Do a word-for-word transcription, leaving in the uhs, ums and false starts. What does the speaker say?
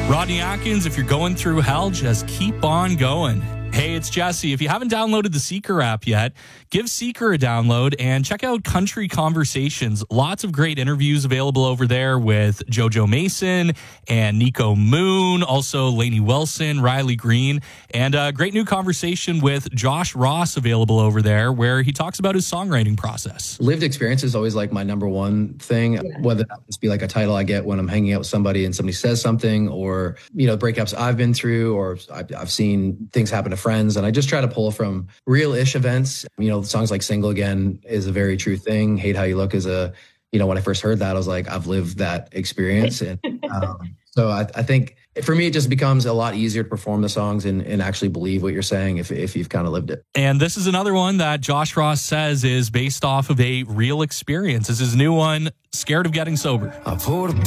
Rodney Atkins, if you're going through hell, just keep on going. Hey, it's Jesse. If you haven't downloaded the Seeker app yet, give Seeker a download and check out Country Conversations. Lots of great interviews available over there with JoJo Mason and Nico Moon, also Lainey Wilson, Riley Green, and a great new conversation with Josh Ross available over there where he talks about his songwriting process. Lived experience is always like my number one thing, yeah. Whether that must be like a title I get when I'm hanging out with somebody and somebody says something, or, you know, breakups I've been through, or I've, I've seen things happen to friends, and I just try to pull from real-ish events. You know, songs like Single Again is a very true thing. Hate How You Look is a, you know, when I first heard that, I was like, I've lived that experience. And um, so I, I think for me, it just becomes a lot easier to perform the songs and, and actually believe what you're saying if, if you've kind of lived it. And this is another one that Josh Ross says is based off of a real experience. This is his new one, Scared of Getting Sober. I poured a